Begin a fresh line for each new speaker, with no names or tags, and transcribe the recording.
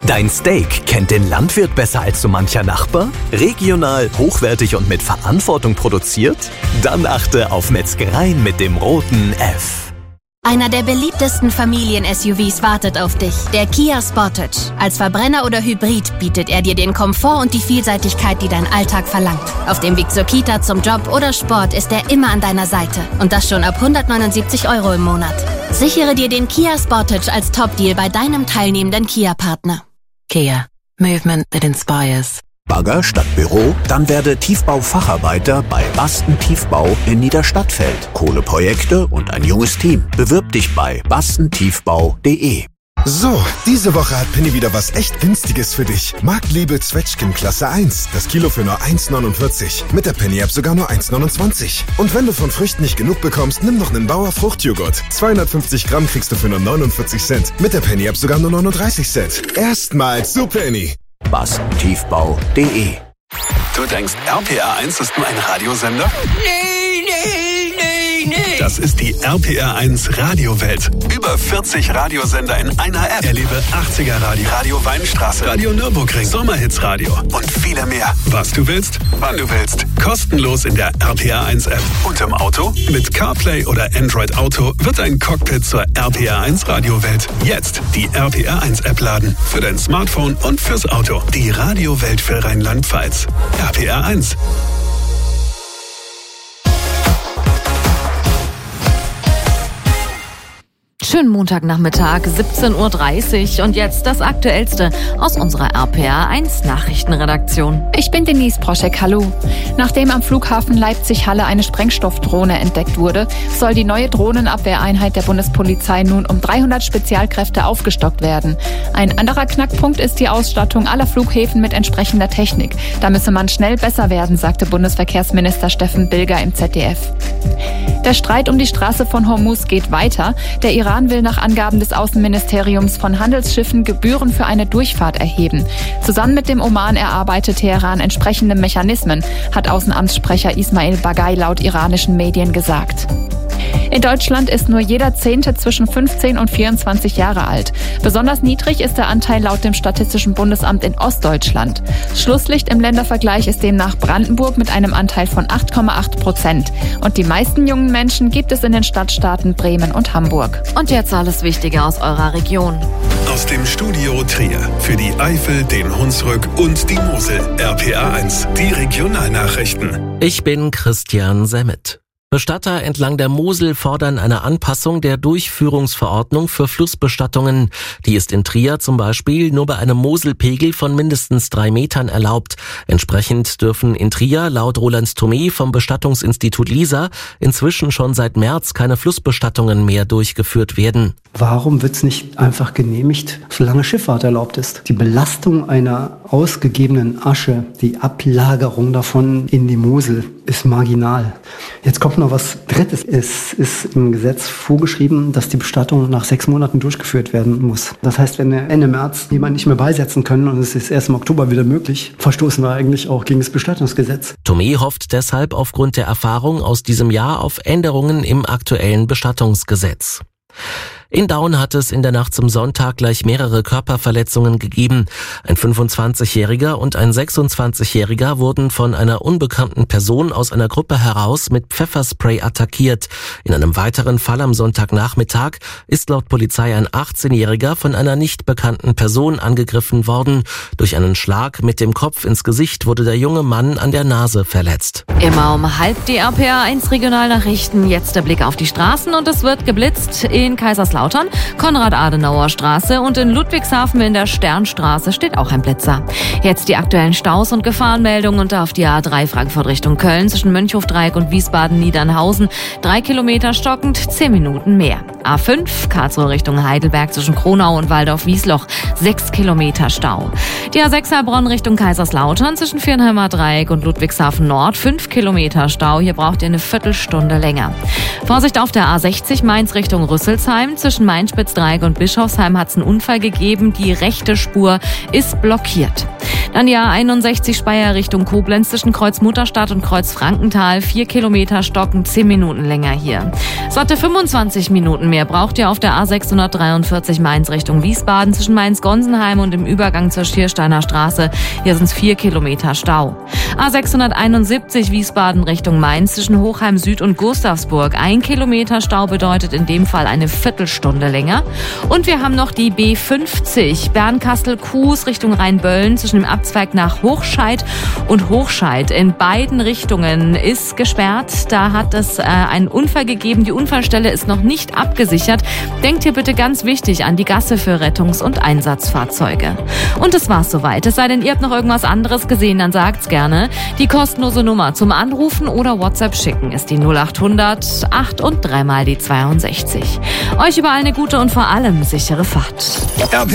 Dein Steak kennt den Landwirt besser als so mancher Nachbar? Regional, hochwertig und mit Verantwortung produziert? Dann achte auf Metzgereien mit dem roten F.
Einer der beliebtesten Familien-SUVs wartet auf dich, der Kia Sportage. Als Verbrenner oder Hybrid bietet er dir den Komfort und die Vielseitigkeit, die dein Alltag verlangt. Auf dem Weg zur Kita, zum Job oder Sport ist er immer an deiner Seite. Und das schon ab 179 € im Monat. Sichere dir den Kia Sportage als Top-Deal bei deinem teilnehmenden Kia-Partner.
Kia. Movement that inspires.
Bagger statt Büro? Dann werde Tiefbaufacharbeiter bei Basten Tiefbau in Niederstadtfeld. Kohleprojekte und ein junges Team. Bewirb dich bei bastentiefbau.de.
So, diese Woche hat Penny wieder was echt Günstiges für dich. Marktliebe Zwetschgen Klasse 1. Das Kilo für nur 1,49. Mit der Penny-App sogar nur 1,29. Und wenn du von Früchten nicht genug bekommst, nimm noch einen Bauer Fruchtjoghurt. 250 Gramm kriegst du für nur 49 Cent. Mit der Penny-App sogar nur 39 Cent. Erstmals zu Penny.
bastentiefbau.de.
Du denkst, RPR1 ist nur ein Radiosender? Nee. Das ist die RPR1 Radiowelt. Über 40 Radiosender in einer App. Erlebe 80er Radio, Radio Weinstraße, Radio Nürburgring, Sommerhits Radio und viele mehr. Was du willst, wann du willst. Kostenlos in der RPR1 App. Und im Auto? Mit CarPlay oder Android Auto wird dein Cockpit zur RPR1 Radiowelt. Jetzt die RPR1 App laden. Für dein Smartphone und fürs Auto. Die Radiowelt für Rheinland-Pfalz. RPR1.
Schönen Montagnachmittag, 17:30 Uhr und jetzt das Aktuellste aus unserer RPR1 Nachrichtenredaktion.
Ich bin Denise Proschek, hallo. Nachdem am Flughafen Leipzig-Halle eine Sprengstoffdrohne entdeckt wurde, soll die neue Drohnenabwehreinheit der Bundespolizei nun um 300 Spezialkräfte aufgestockt werden. Ein anderer Knackpunkt ist die Ausstattung aller Flughäfen mit entsprechender Technik. Da müsse man schnell besser werden, sagte Bundesverkehrsminister Steffen Bilger im ZDF. Der Streit um die Straße von Hormuz geht weiter. Der Iran will nach Angaben des Außenministeriums von Handelsschiffen Gebühren für eine Durchfahrt erheben. Zusammen mit dem Oman erarbeitet Teheran entsprechende Mechanismen, hat Außenamtssprecher Ismail Bagay laut iranischen Medien gesagt. In Deutschland ist nur jeder Zehnte zwischen 15 und 24 Jahre alt. Besonders niedrig ist der Anteil laut dem Statistischen Bundesamt in Ostdeutschland. Schlusslicht im Ländervergleich ist demnach Brandenburg mit einem Anteil von 8,8%. Und die meisten jungen Menschen gibt es in den Stadtstaaten Bremen und Hamburg.
Und jetzt alles Wichtige aus eurer Region.
Aus dem Studio Trier für die Eifel, den Hunsrück und die Mosel. RPR1, die Regionalnachrichten.
Ich bin Christian Semmet. Bestatter entlang der Mosel fordern eine Anpassung der Durchführungsverordnung für Flussbestattungen. Die ist in Trier zum Beispiel nur bei einem Moselpegel von mindestens 3 Metern erlaubt. Entsprechend dürfen in Trier laut Roland Thomé vom Bestattungsinstitut LISA inzwischen schon seit März keine Flussbestattungen mehr durchgeführt werden.
Warum wird es nicht einfach genehmigt, solange Schifffahrt erlaubt ist? Die Belastung einer ausgegebenen Asche, die Ablagerung davon in die Mosel ist marginal. Jetzt kommt noch was Drittes. Es ist im Gesetz vorgeschrieben, dass die Bestattung nach 6 Monaten durchgeführt werden muss. Das heißt, wenn wir Ende März jemanden nicht mehr beisetzen können und es ist erst im Oktober wieder möglich, verstoßen wir eigentlich auch gegen das Bestattungsgesetz.
Thomé hofft deshalb aufgrund der Erfahrung aus diesem Jahr auf Änderungen im aktuellen Bestattungsgesetz. In Daun hat es in der Nacht zum Sonntag gleich mehrere Körperverletzungen gegeben. Ein 25-Jähriger und ein 26-Jähriger wurden von einer unbekannten Person aus einer Gruppe heraus mit Pfefferspray attackiert. In einem weiteren Fall am Sonntagnachmittag ist laut Polizei ein 18-Jähriger von einer nicht bekannten Person angegriffen worden. Durch einen Schlag mit dem Kopf ins Gesicht wurde der junge Mann an der Nase verletzt.
Immer um 12:30 die RPR1 Regionalnachrichten. Jetzt der Blick auf die Straßen und es wird geblitzt in Kaiserslautern, Konrad-Adenauer-Straße und in Ludwigshafen in der Sternstraße steht auch ein Blitzer. Jetzt die aktuellen Staus und Gefahrenmeldungen und auf die A3 Frankfurt Richtung Köln zwischen Mönchhofdreieck und Wiesbaden-Niedernhausen. 3 Kilometer stockend, 10 Minuten mehr. A5 Karlsruhe Richtung Heidelberg zwischen Kronau und Waldorf-Wiesloch. 6 Kilometer Stau. Die A6 Heilbronn Richtung Kaiserslautern zwischen Viernheimer Dreieck und Ludwigshafen Nord. 5 Kilometer Stau. Hier braucht ihr eine Viertelstunde länger. Vorsicht auf der A60 Mainz Richtung Rüsselsheim zwischen Main-Spitz-Dreieck und Bischofsheim hat es einen Unfall gegeben. Die rechte Spur ist blockiert. Dann die A61 Speyer Richtung Koblenz zwischen Kreuz Mutterstadt und Kreuz Frankenthal. 4 Kilometer stocken, 10 Minuten länger hier. Satte 25 Minuten mehr braucht ihr auf der A643 Mainz Richtung Wiesbaden zwischen Mainz-Gonsenheim und im Übergang zur Schiersteiner Straße. Hier sind es 4 Kilometer Stau. A671 Wiesbaden Richtung Mainz zwischen Hochheim Süd und Gustavsburg. 1 Kilometer Stau bedeutet in dem Fall eine Viertelstunde länger. Und wir haben noch die B50 Bernkastel-Kues Richtung Rheinböllen zwischen dem Abzweig nach Hochscheid und Hochscheid. In beiden Richtungen ist gesperrt. Da hat es einen Unfall gegeben. Die Unfallstelle ist noch nicht abgesichert. Denkt hier bitte ganz wichtig an die Gasse für Rettungs- und Einsatzfahrzeuge. Und das war's soweit. Es sei denn, ihr habt noch irgendwas anderes gesehen, dann sagt's gerne. Die kostenlose Nummer zum Anrufen oder WhatsApp schicken ist die 0800 8 und 3 mal die 62. Euch überall eine gute und vor allem sichere Fahrt.